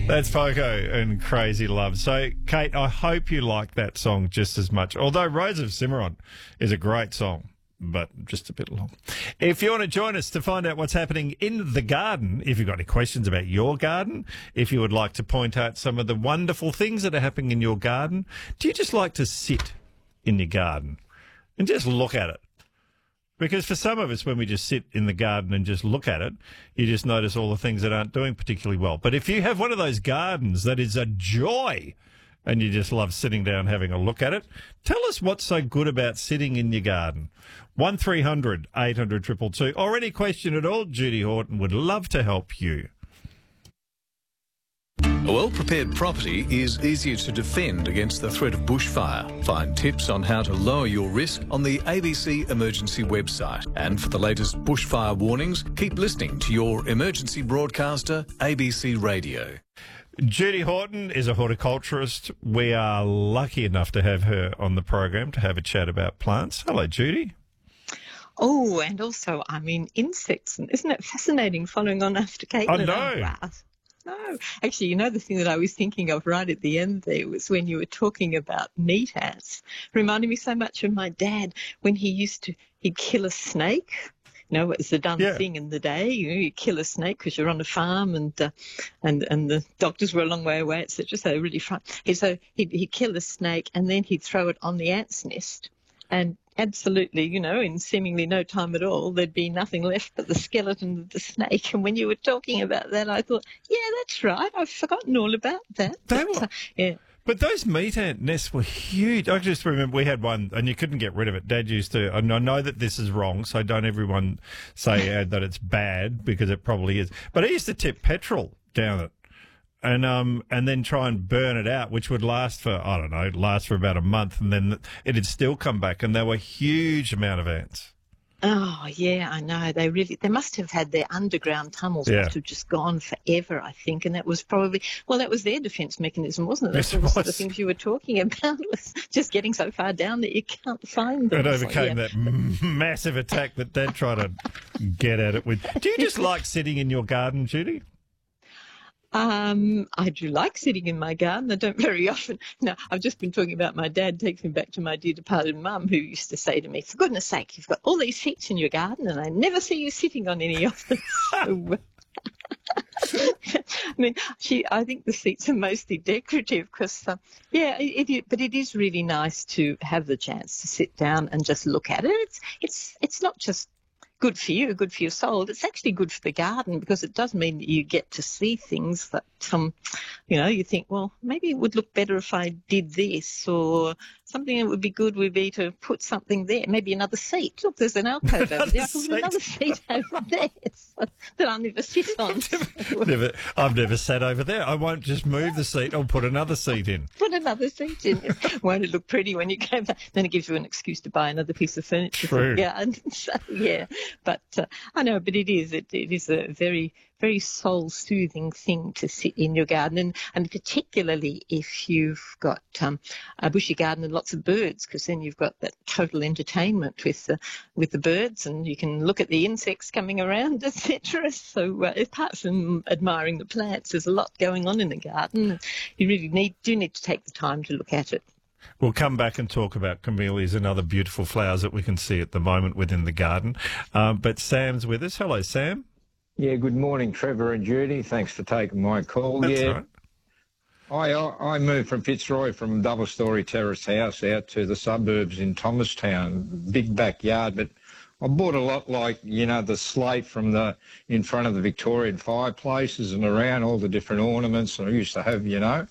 That's Poco and Crazy Love. So, Kate, I hope you like that song just as much. Although Rose of Cimarron is a great song, but just a bit long. If you want to join us to find out what's happening in the garden, if you've got any questions about your garden, if you would like to point out some of the wonderful things that are happening in your garden, do you just like to sit in your garden and just look at it? Because for some of us, when we just sit in the garden and just look at it, you just notice all the things that aren't doing particularly well. But if you have one of those gardens that is a joy and you just love sitting down having a look at it, tell us what's so good about sitting in your garden. 1300 800 222. Or any question at all, Judy Horton would love to help you. A well-prepared property is easier to defend against the threat of bushfire. Find tips on how to lower your risk on the ABC Emergency website. And for the latest bushfire warnings, keep listening to your emergency broadcaster, ABC Radio. Judy Horton is a horticulturist. We are lucky enough to have her on the program to have a chat about plants. Hello, Judy. Oh, and also, insects. Isn't it fascinating following on after Kate? I know. No, actually, the thing that I was thinking of right at the end there was when you were talking about meat ants. Reminded me so much of my dad when he'd kill a snake. It was the done thing in the day. You kill a snake because you're on a farm and the doctors were a long way away, etc. So really frightened. So he'd kill a snake and then he'd throw it on the ant's nest. And absolutely, in seemingly no time at all, there'd be nothing left but the skeleton of the snake. And when you were talking about that, I thought, yeah, that's right. I've forgotten all about that. But those meat ant nests were huge. I just remember we had one, and you couldn't get rid of it. Dad used to, and I know that this is wrong, so don't everyone say that it's bad, because it probably is. But I used to tip petrol down it. And then try and burn it out, which would last for, about a month, and then it'd still come back, and there were a huge amount of ants. Oh, yeah, I know. They must have had their underground tunnels must have just gone forever, I think, and that was probably, that was their defence mechanism, wasn't it? That's one of the things you were talking about, was just getting so far down that you can't find them. It overcame that massive attack that Dad tried to get at it with. Do you just like sitting in your garden, Judy? I do like sitting in my garden. I don't very often. No, I've just been talking about my dad. Takes me back to my dear departed mum, who used to say to me, for goodness sake, you've got all these seats in your garden and I never see you sitting on any of them. I think the seats are mostly decorative because, but it is really nice to have the chance to sit down and just look at it. It's not just good for you, good for your soul. It's actually good for the garden because it does mean that you get to see things that, you think, well, maybe it would look better if I did this, or something that would be good would be to put something there, maybe another seat. Look, there's an alcove over there. Put another seat over there that I'll never sit on. I've never sat over there. I won't just move the seat. I'll put another seat in. Put another seat in. Won't it look pretty when you go back? Then it gives you an excuse to buy another piece of furniture. True. So, yeah. But I know, but it is a very, very soul-soothing thing to sit in your garden, and particularly if you've got a bushy garden and lots of birds, because then you've got that total entertainment with the birds, and you can look at the insects coming around, etc. So apart from admiring the plants, there's a lot going on in the garden. You really do need to take the time to look at it. We'll come back and talk about camellias and other beautiful flowers that we can see at the moment within the garden. But Sam's with us. Hello, Sam. Yeah, good morning, Trevor and Judy. Thanks for taking my call. That's right. I moved from Fitzroy from a double-storey terrace house out to the suburbs in Thomastown, big backyard, but I bought a lot like, the slate from in front of the Victorian fireplaces and around all the different ornaments I used to have,